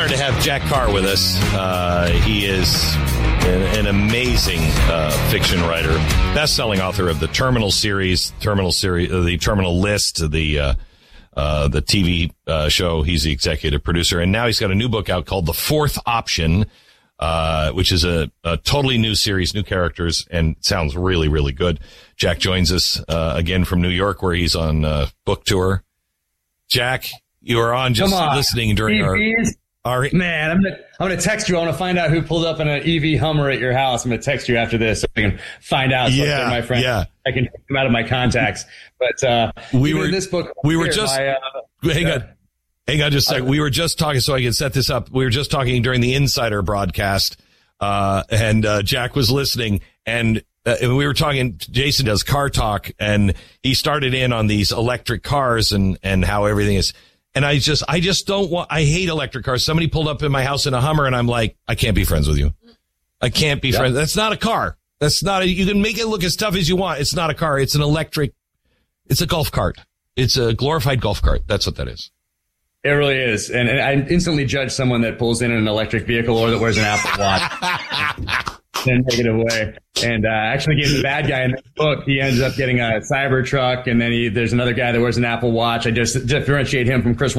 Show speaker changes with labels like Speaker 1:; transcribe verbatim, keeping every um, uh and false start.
Speaker 1: honor to have Jack Carr with us. Uh, he is an, an amazing uh, fiction writer, best-selling author of the Terminal series, Terminal series, uh, the Terminal List, the uh, uh, the T V uh, show. He's the executive producer, and now he's got a new book out called The Fourth Option, uh, which is a, a totally new series, new characters, and sounds really, really good. Jack joins us uh, again from New York, where he's on uh, book tour. Jack, you were on just on. listening during our, our...
Speaker 2: Man, I'm going to I'm gonna text you. I want to find out who pulled up in an E V Hummer at your house. I'm going to text you after this so I can find out.
Speaker 1: Yeah,
Speaker 2: my friend.
Speaker 1: yeah.
Speaker 2: I can take them out of my contacts. But uh,
Speaker 1: we were
Speaker 2: this book.
Speaker 1: We were
Speaker 2: here,
Speaker 1: just...
Speaker 2: my, uh,
Speaker 1: hang
Speaker 2: uh,
Speaker 1: on. Hang on just a second. We were just talking, so I can set this up. We were just talking during the Insider broadcast, uh, and uh, Jack was listening, and Uh, and we were talking, Jason does car talk, and he started in on these electric cars and, and how everything is. And I just, I just don't want, I hate electric cars. Somebody pulled up in my house in a Hummer and I'm like, I can't be friends with you. I can't be yeah. friends. That's not a car. That's not a, you can make it look as tough as you want. It's not a car. It's an electric, it's a golf cart. It's a glorified golf cart. That's what that is.
Speaker 2: It really is. And, and I instantly judge someone that pulls in an electric vehicle or that wears an Apple Watch. In a negative way. And uh, actually gave the bad guy in the book, he ends up getting a Cybertruck, and then he, there's another guy that wears an Apple Watch. I just differentiate him from Chris